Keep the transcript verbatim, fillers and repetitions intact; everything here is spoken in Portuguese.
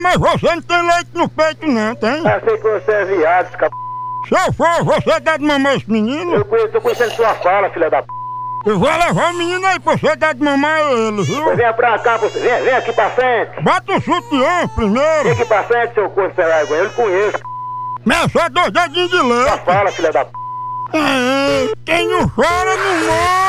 Mas você não tem leite no peito não, tem? Eu sei que você é viado, esse cap... Se eu for, você dá de mamar esse menino? Eu conheço, tô conhecendo sua fala, filha da p... Eu vou levar o menino aí pra você dar de mamar ele, viu? Pois venha pra cá, você. Vem, vem aqui pra frente. Bota o sutiã primeiro. Vem aqui pra frente, seu corpo sem vergonha. Eu não conheço. Mas é só dois dedinhos de Sua leite. fala, filha da p... É, quem não chora não morre.